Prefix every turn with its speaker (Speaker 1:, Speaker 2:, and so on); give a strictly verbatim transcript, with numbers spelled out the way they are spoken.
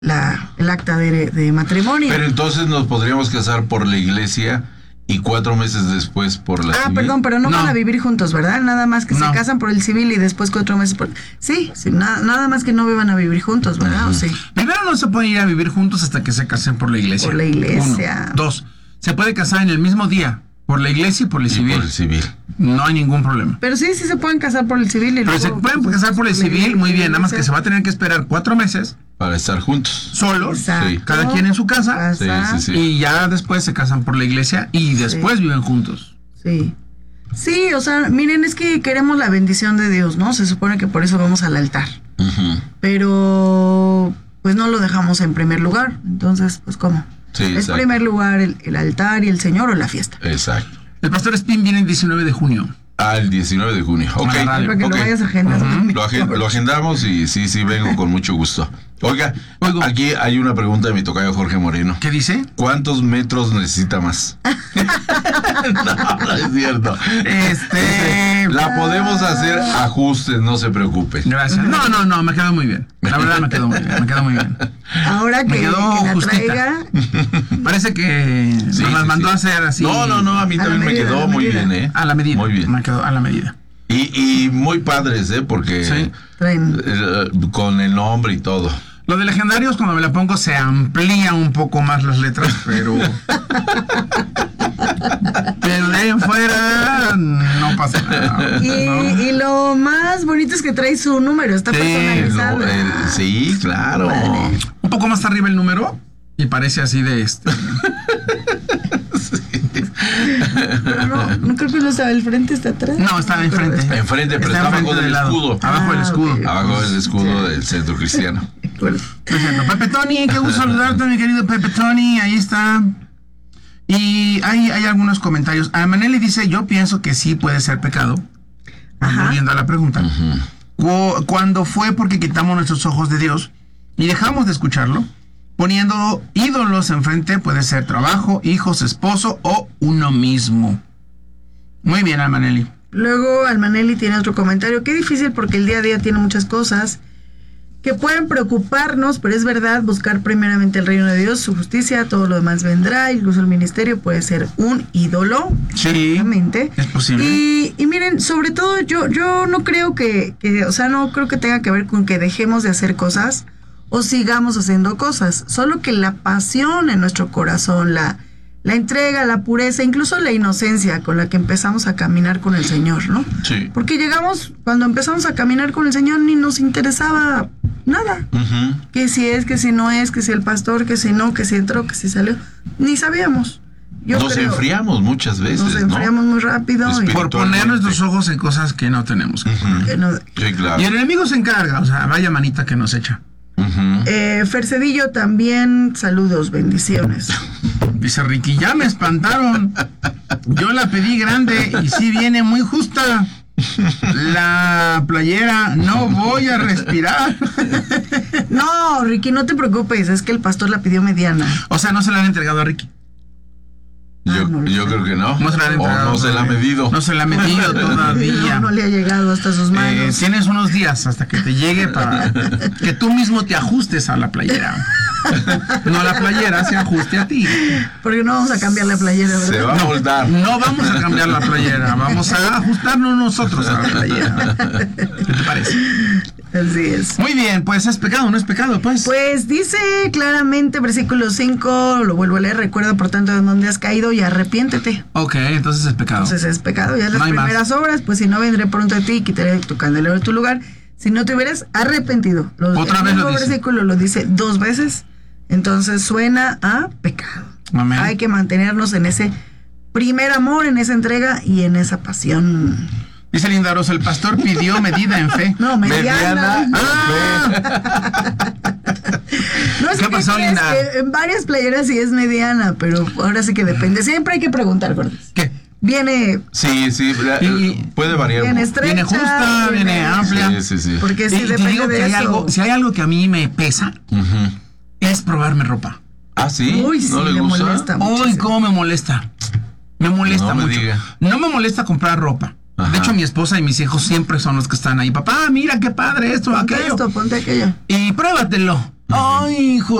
Speaker 1: la, el acta de, de matrimonio.
Speaker 2: Pero entonces nos podríamos casar por la iglesia y cuatro meses después por la
Speaker 1: Ah,
Speaker 2: civil.
Speaker 1: perdón, pero no, no van a vivir juntos, ¿verdad? Nada más que
Speaker 3: No.
Speaker 1: se casan por el civil y después cuatro meses por... Sí, sí na- nada más que no vivan a vivir juntos, ¿verdad?
Speaker 2: Uh-huh.
Speaker 1: ¿O sí?
Speaker 3: Primero, no se pueden ir a vivir juntos hasta que se casen por la iglesia.
Speaker 1: Por la iglesia.
Speaker 3: Uno. Dos, se puede casar en el mismo día, por la iglesia y por el
Speaker 2: Y
Speaker 3: civil.
Speaker 2: por el civil.
Speaker 3: No hay ningún problema.
Speaker 1: Pero sí, sí se pueden casar por el civil y
Speaker 3: Pero se
Speaker 1: luego,
Speaker 3: pueden
Speaker 1: pues,
Speaker 3: casar por el
Speaker 1: la
Speaker 3: civil,
Speaker 1: iglesia,
Speaker 3: muy bien, nada más que
Speaker 1: iglesia.
Speaker 3: se va a tener que esperar cuatro meses
Speaker 2: Para estar juntos.
Speaker 3: solos,
Speaker 1: Exacto.
Speaker 2: Sí.
Speaker 3: cada quien en su casa,
Speaker 2: Sí,
Speaker 1: Casa.
Speaker 2: sí, sí.
Speaker 3: y ya después se casan por la iglesia y después
Speaker 1: Sí.
Speaker 3: viven juntos.
Speaker 1: Sí. Sí, o sea, miren, es que queremos la bendición de Dios, ¿no? Se supone que por eso vamos al altar.
Speaker 2: Uh-huh.
Speaker 1: Pero, pues no lo dejamos en primer lugar. Entonces, pues, ¿cómo?
Speaker 2: Sí,
Speaker 1: Es
Speaker 2: exacto.
Speaker 1: primer lugar el, el altar y el Señor o la fiesta.
Speaker 2: Exacto.
Speaker 3: El pastor Spin viene el diecinueve de junio.
Speaker 2: Ah, el diecinueve de junio. Ok.
Speaker 3: la radio.
Speaker 1: Para que
Speaker 2: ok.
Speaker 1: lo vayas a agendar.
Speaker 3: Ujú.
Speaker 2: Lo, agen- lo agendamos y sí, sí, vengo con mucho gusto. Oiga,
Speaker 3: Oigo.
Speaker 2: aquí hay una pregunta de mi tocayo Jorge Moreno.
Speaker 3: ¿Qué dice?
Speaker 2: ¿Cuántos metros necesita más? No, no es cierto.
Speaker 3: Este...
Speaker 2: La podemos hacer ajustes, no se preocupe.
Speaker 3: Gracias. No, no, no, me quedó muy bien. La verdad me quedó muy bien, me quedó muy bien.
Speaker 1: Ahora
Speaker 3: Me
Speaker 1: que,
Speaker 3: quedó
Speaker 1: que la
Speaker 3: justita.
Speaker 1: traiga,
Speaker 3: Parece que
Speaker 2: Sí,
Speaker 3: nos las
Speaker 2: sí,
Speaker 3: mandó
Speaker 2: sí.
Speaker 3: a hacer así.
Speaker 2: No, no, no, a mí
Speaker 1: A la
Speaker 2: también me
Speaker 1: medida, a
Speaker 2: quedó
Speaker 1: la
Speaker 2: muy
Speaker 1: medida.
Speaker 2: bien, ¿eh?
Speaker 3: A la medida.
Speaker 2: Muy bien.
Speaker 3: Me quedó a la medida.
Speaker 2: Y, y muy padres, ¿eh? Porque
Speaker 3: Sí.
Speaker 1: traen.
Speaker 2: eh, con el nombre y todo.
Speaker 3: Lo de legendarios, cuando me la pongo, se amplían un poco más las letras, pero. Pero de ahí en fuera no pasa nada.
Speaker 1: Y,
Speaker 3: ¿no?
Speaker 1: y lo más bonito es que trae su número, está
Speaker 3: Sí,
Speaker 1: personalizado.
Speaker 2: No, eh, sí, claro.
Speaker 1: Padre.
Speaker 3: Un poco más arriba el número y parece así de este.
Speaker 1: Pero no, no creo que lo sabe, el frente está atrás.
Speaker 3: No, está enfrente.
Speaker 2: Enfrente, pero
Speaker 3: Está
Speaker 2: está abajo
Speaker 3: enfrente
Speaker 2: del
Speaker 3: del lado.
Speaker 2: escudo.
Speaker 3: Abajo del
Speaker 1: Ah,
Speaker 3: escudo.
Speaker 1: ok.
Speaker 2: Abajo del escudo del centro cristiano.
Speaker 1: Bueno,
Speaker 3: Perfecto. Pepe Tony, qué gusto saludarte, mi querido Pepe Tony, ahí está. Y hay, hay algunos comentarios. A Maneli dice, yo pienso que sí puede ser pecado.
Speaker 1: Ajá.
Speaker 3: Volviendo a la pregunta. Cu- Cuando fue porque quitamos nuestros ojos de Dios y dejamos de escucharlo, poniendo ídolos enfrente, puede ser trabajo, hijos, esposo o uno mismo. Muy bien, Almanelli.
Speaker 1: luego Almanelli tiene otro comentario. Qué difícil porque el día a día tiene muchas cosas que pueden preocuparnos, pero es verdad, buscar primeramente el reino de Dios, su justicia, todo lo demás vendrá, incluso el ministerio puede ser un ídolo.
Speaker 3: Sí,
Speaker 1: Exactamente.
Speaker 3: es posible.
Speaker 1: Y, y miren, sobre todo yo, yo no creo que, que, o sea, no creo que tenga que ver con que dejemos de hacer cosas o sigamos haciendo cosas, solo que la pasión en nuestro corazón, la, la entrega, la pureza, incluso la inocencia con la que empezamos a caminar con el Señor, ¿no?
Speaker 2: Sí.
Speaker 1: Porque llegamos, cuando empezamos a caminar con el Señor, ni nos interesaba nada.
Speaker 2: Ujú.
Speaker 1: Que si es, que si no es, que si el pastor, que si no, que si entró, que si salió. Ni sabíamos. Yo
Speaker 2: Nos
Speaker 1: creo,
Speaker 2: enfriamos muchas veces,
Speaker 1: Nos enfriamos
Speaker 2: ¿no?
Speaker 1: muy rápido. y-
Speaker 2: Espíritu.
Speaker 3: Por poner nuestros ojos en cosas que no tenemos que poner.
Speaker 1: que no-
Speaker 2: Sí, claro.
Speaker 3: Y el enemigo se encarga, o sea, vaya manita que nos echa.
Speaker 2: Ujú.
Speaker 1: Eh, Fercedillo también, saludos, bendiciones.
Speaker 3: Dice Ricky, ya me espantaron. Yo la pedí grande y sí viene muy justa. La playera, no voy a respirar.
Speaker 1: No, Ricky, no te preocupes, es que el pastor la pidió mediana.
Speaker 3: O sea, no se la han entregado a Ricky.
Speaker 2: Yo,
Speaker 1: Ah, no lo
Speaker 2: yo
Speaker 1: sé.
Speaker 2: creo que no.
Speaker 3: No se la han
Speaker 2: o
Speaker 3: entregado.
Speaker 2: no se la ha
Speaker 3: todavía.
Speaker 2: medido.
Speaker 3: No se la ha medido todavía.
Speaker 1: No, no le ha llegado hasta sus
Speaker 3: Eh,
Speaker 1: manos.
Speaker 3: tienes unos días hasta que te llegue para que tú mismo te ajustes a la playera. No la playera se ajuste a ti.
Speaker 1: Porque no vamos a cambiar la playera, ¿verdad?
Speaker 2: Se va a moldar.
Speaker 3: No vamos a cambiar la playera, vamos a ajustarnos nosotros a la playera. ¿Qué te parece?
Speaker 1: Así es.
Speaker 3: Muy bien, pues es pecado, no es pecado, pues.
Speaker 1: Pues dice claramente, versículo cinco, lo vuelvo a leer, recuerda por tanto de dónde has caído y arrepiéntete.
Speaker 3: Ok, entonces es pecado.
Speaker 1: Entonces es pecado, ya las
Speaker 3: No hay más.
Speaker 1: primeras obras, pues si no vendré pronto a ti y quitaré tu candelero de tu lugar, si no te hubieras arrepentido. Lo-
Speaker 3: Otra
Speaker 1: el
Speaker 3: vez
Speaker 1: mismo
Speaker 3: lo dice.
Speaker 1: versículo lo dice dos veces, entonces suena a pecado.
Speaker 3: Amén.
Speaker 1: Hay que mantenernos en ese primer amor, en esa entrega y en esa pasión.
Speaker 3: Dice Linda Rosa, el pastor pidió medida en fe.
Speaker 1: No, mediana.
Speaker 2: Mediana.
Speaker 3: Ah,
Speaker 1: No es
Speaker 3: ¿Qué
Speaker 1: que
Speaker 3: pasó,
Speaker 1: crees
Speaker 3: Linda?
Speaker 1: que en varias playeras sí es mediana, pero ahora sí que depende. Siempre hay que preguntar, gordas.
Speaker 3: ¿qué?
Speaker 1: Viene,
Speaker 2: Sí, sí. la-
Speaker 3: Y-
Speaker 2: puede variar.
Speaker 1: viene
Speaker 2: ¿no?
Speaker 1: estrecha.
Speaker 3: Viene justa, viene amplia.
Speaker 2: Sí, sí, sí.
Speaker 1: Porque sí
Speaker 3: Y te
Speaker 1: depende
Speaker 3: digo
Speaker 1: de
Speaker 3: que hay
Speaker 1: eso.
Speaker 3: algo, si hay algo que a mí me pesa,
Speaker 2: Ujú.
Speaker 3: es probarme ropa.
Speaker 2: Ah, sí.
Speaker 1: Uy, sí,
Speaker 2: ¿No le,
Speaker 1: le
Speaker 2: gusta?
Speaker 1: molesta.
Speaker 3: Uy,
Speaker 1: muchísimo.
Speaker 3: cómo me molesta. Me molesta
Speaker 2: No me
Speaker 3: mucho.
Speaker 2: diga.
Speaker 3: No me molesta comprar ropa.
Speaker 2: Ajá.
Speaker 3: De hecho, mi esposa y mis hijos siempre son los que están ahí. Papá, mira qué padre esto,
Speaker 1: Ponte
Speaker 3: aquello.
Speaker 1: esto, ponte aquello.
Speaker 3: Y pruébatelo. Ay, hijo